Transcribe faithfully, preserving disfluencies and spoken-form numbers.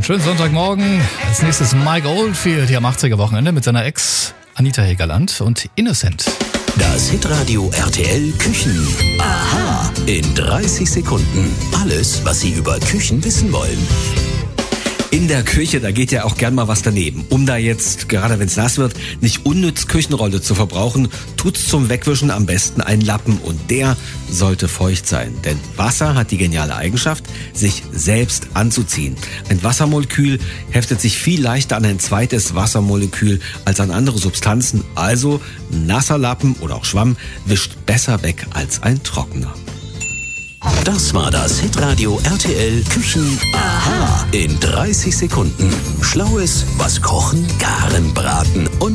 Schönen Sonntagmorgen. Als nächstes Mike Oldfield hier am achtziger-Wochenende mit seiner Ex Anita Hegerland und Innocent. Das Hitradio R T L Küchen. Aha. In dreißig Sekunden. Alles, was Sie über Küchen wissen wollen. In der Küche, da geht ja auch gern mal was daneben. Um da jetzt, gerade wenn es nass wird, nicht unnütz Küchenrolle zu verbrauchen, tut's zum Wegwischen am besten ein Lappen. Und der sollte feucht sein. Denn Wasser hat die geniale Eigenschaft, sich selbst anzuziehen. Ein Wassermolekül heftet sich viel leichter an ein zweites Wassermolekül als an andere Substanzen. Also nasser Lappen oder auch Schwamm wischt besser weg als ein trockener. Das war das Hitradio R T L Küchen. Aha. In dreißig Sekunden. Schlaues, was kochen, garen, braten und